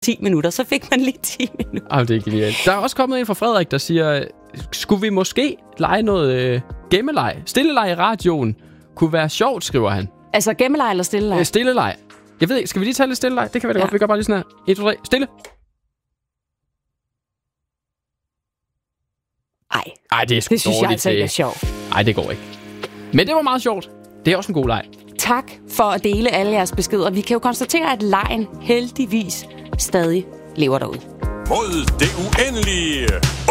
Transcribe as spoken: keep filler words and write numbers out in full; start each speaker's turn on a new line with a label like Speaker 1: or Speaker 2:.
Speaker 1: ti minutter, så fik man lige ti minutter.
Speaker 2: Ah, det er genialt. Der er også kommet en fra Frederik, der siger, skulle vi måske lege noget øh, gemmeleg? Stilleleg i radioen kunne være sjovt, skriver han.
Speaker 1: Altså gemmeleg eller stilleleg?
Speaker 2: Øh, stilleleg. Jeg ved ikke, skal vi lige tage lidt stilleleg? Det kan vi da ja. godt. Vi gør bare lige sådan her. et, to, tre. Stille.
Speaker 1: Ej,
Speaker 2: Ej, det er sgu
Speaker 1: det synes
Speaker 2: dårligt,
Speaker 1: jeg altså ikke er
Speaker 2: det.
Speaker 1: sjovt.
Speaker 2: Nej, det går ikke. Men det var meget sjovt. Det er også en god leg.
Speaker 1: Tak for at dele alle jeres beskeder. Vi kan jo konstatere, at legen heldigvis stadig lever derude.
Speaker 3: Mod det uendelige